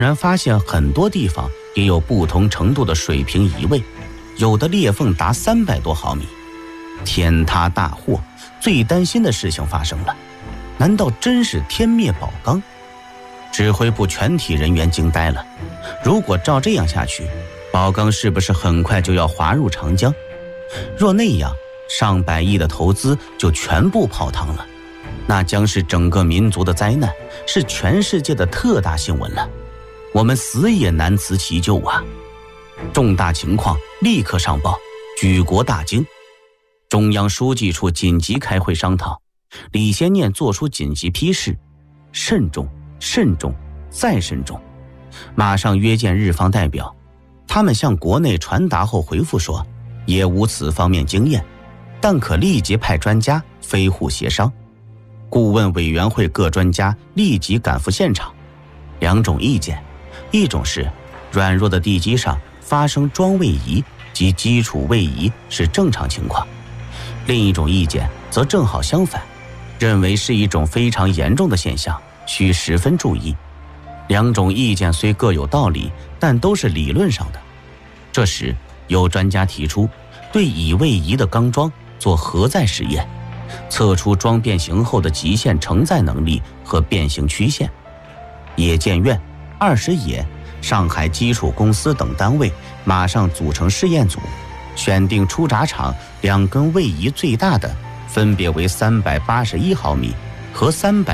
然发现很多地方也有不同程度的水平移位，有的裂缝达300多毫米。天塌大祸，最担心的事情发生了，难道真是天灭宝钢？指挥部全体人员惊呆了，如果照这样下去，宝钢是不是很快就要滑入长江？若那样，上百亿的投资就全部泡汤了，那将是整个民族的灾难，是全世界的特大新闻了。我们死也难辞其咎啊！重大情况立刻上报，举国大惊。中央书记处紧急开会商讨，李先念作出紧急批示：慎重、慎重、再慎重。马上约见日方代表，他们向国内传达后回复说，也无此方面经验，但可立即派专家飞沪协商。顾问委员会各专家立即赶赴现场。2种意见，一种是软弱的地基上发生桩位移及基础位移是正常情况，另一种意见则正好相反，认为是一种非常严重的现象，需十分注意。2种意见虽各有道理，但都是理论上的。这时有专家提出对已位移的钢桩做核载实验，测出桩变形后的极限承载能力和变形曲线。冶建院、20冶、上海基础公司等单位马上组成试验组，选定出闸场2根位移最大的，分别为381毫米和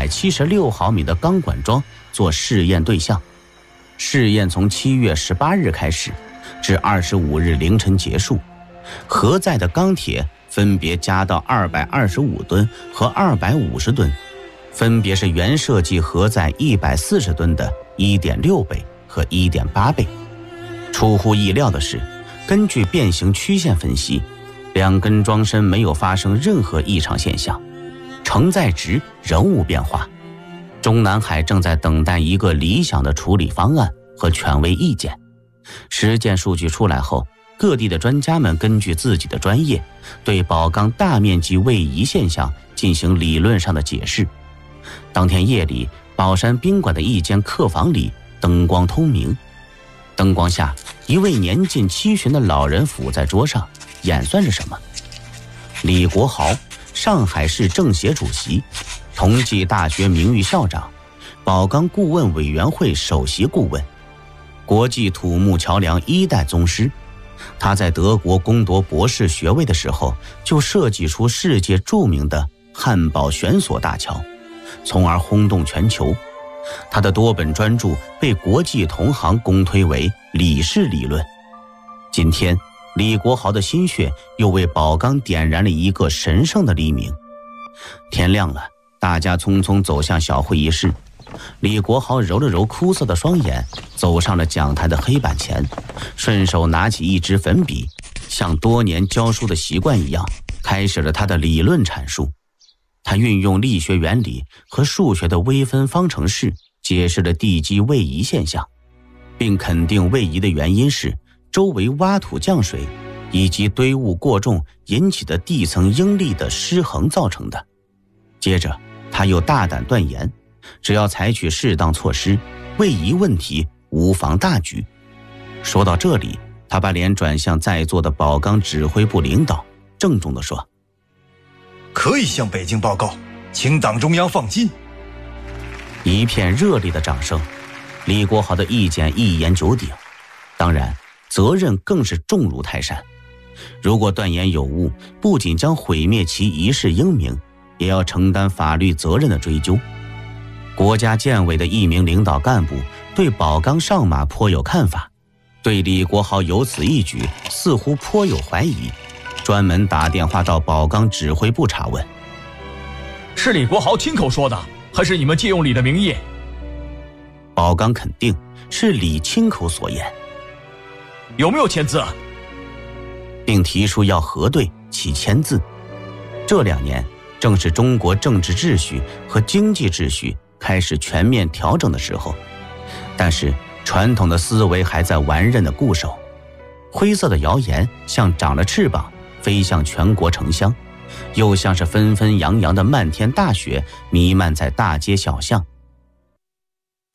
376毫米的钢管桩做试验对象。试验从7月18日开始，至25日凌晨结束。核载的钢铁分别加到225吨和250吨，分别是原设计核载140吨的 1.6 倍和 1.8 倍。出乎意料的是，根据变形曲线分析，2根桩身没有发生任何异常现象，承载值仍无变化。中南海正在等待一个理想的处理方案和权威意见。实践数据出来后，各地的专家们根据自己的专业，对宝钢大面积位移现象进行理论上的解释。当天夜里，宝山宾馆的一间客房里灯光通明，灯光下，一位年近70的老人伏在桌上，演算着什么。李国豪，上海市政协主席，同济大学名誉校长，宝钢顾问委员会首席顾问，国际土木桥梁1代宗师。他在德国攻夺博士学位的时候，就设计出世界著名的汉堡悬索大桥，从而轰动全球。他的多本专著被国际同行公推为李氏理论。今天，李国豪的心血又为宝钢点燃了一个神圣的黎明。天亮了，大家匆匆走向小会议室。李国豪揉了揉枯涩的双眼，走上了讲台的黑板前，顺手拿起一支粉笔，像多年教书的习惯一样，开始了他的理论阐述。他运用力学原理和数学的微分方程式，解释了地基位移现象，并肯定位移的原因是周围挖土降水以及堆物过重引起的地层应力的失衡造成的。接着他又大胆断言，只要采取适当措施，位移问题无妨大局。说到这里，他把脸转向在座的宝钢指挥部领导，郑重地说： 可以向北京报告，请党中央放心。 一片热烈的掌声。李国豪的意见一言九鼎，当然责任更是重如泰山。如果断言有误，不仅将毁灭其一世英名，也要承担法律责任的追究。国家建委的一名领导干部对宝钢上马颇有看法，对李国豪有此一举似乎颇有怀疑，专门打电话到宝钢指挥部查问。 是李国豪亲口说的，还是你们借用李的名义？ 宝钢肯定是李亲口所言。 有没有签字？ 并提出要核对其签字。这2年正是中国政治秩序和经济秩序开始全面调整的时候，但是传统的思维还在顽韧的固守。灰色的谣言像长了翅膀，飞向全国城乡，又像是纷纷扬扬的漫天大雪，弥漫在大街小巷。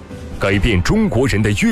改变中国人的阅